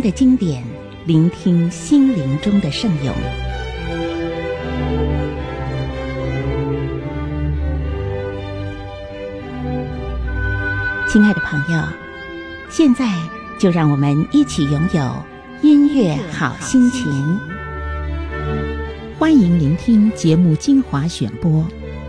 的经典，聆听心灵中的圣咏。亲爱的朋友，现在就让我们一起拥有音乐好心情。欢迎聆听节目精华选播。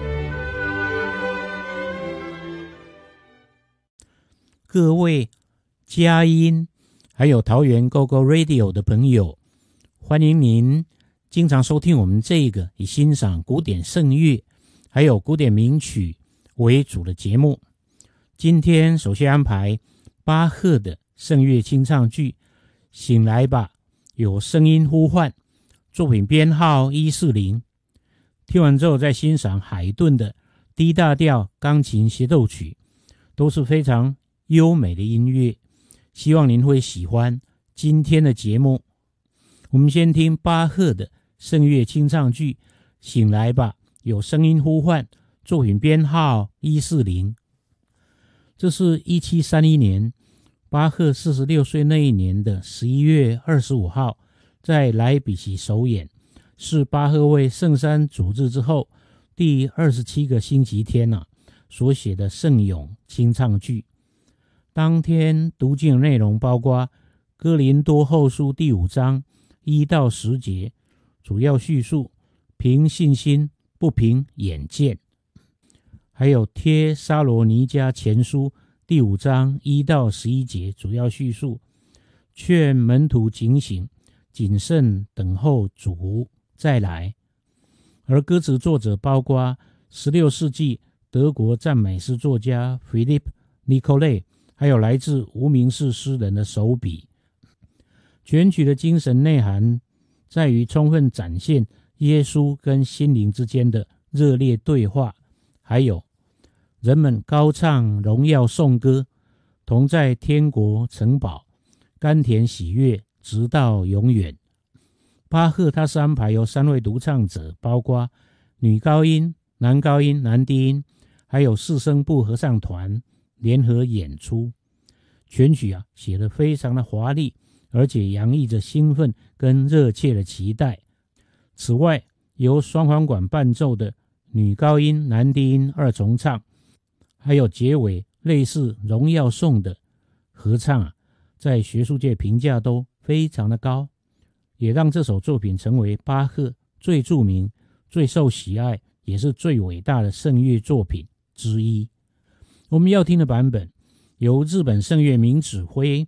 各位佳音还有桃园 GoGo Radio 的朋友，欢迎您经常收听我们这个以欣赏古典圣乐还有古典名曲为主的节目。今天首先安排巴赫的圣乐清唱剧《醒来吧，有声音呼唤》，作品编号140。听完之后再欣赏海顿的 D 大调钢琴协奏曲，都是非常优美的音乐，希望您会喜欢今天的节目。我们先听巴赫的圣乐清唱剧《醒来吧，有声音呼唤》，作品编号140。这是1731年巴赫46岁那一年的11月25号在莱比锡首演，是巴赫为圣山主日之后第27个星期天所写的圣咏清唱剧。当天读经的内容包括哥林多后书第5章1到10节，主要叙述凭信心不凭眼见，还有帖撒罗尼迦前书第5章1到11节，主要叙述劝门徒警醒，谨慎等候主再来。而歌词作者包括16世纪德国赞美诗作家 Philipp Nicolai， 还有来自无名氏诗人的手笔。全曲的精神内涵在于充分展现耶稣跟心灵之间的热烈对话，还有人们高唱荣耀颂歌，同在天国城堡，甘甜喜悦直到永远。巴赫他是安排由3位独唱者，包括女高音、男高音、男低音，还有4声部合唱团联合演出。全曲写得非常的华丽，而且洋溢着兴奋跟热切的期待。此外，由双簧管伴奏的女高音、男低音2重唱，还有结尾类似荣耀颂的合唱在学术界评价都非常的高，也让这首作品成为巴赫最著名、最受喜爱，也是最伟大的圣乐作品之一。我们要听的版本由日本圣乐名指挥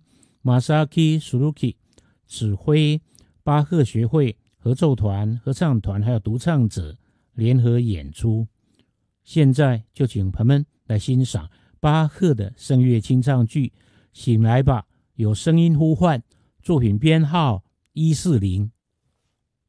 Masaki Suzuki 指挥巴赫学会合奏团、合唱团还有独唱者联合演出。现在就请朋友们来欣赏巴赫的圣乐清唱剧《醒来吧，有声音呼唤》，作品编号140。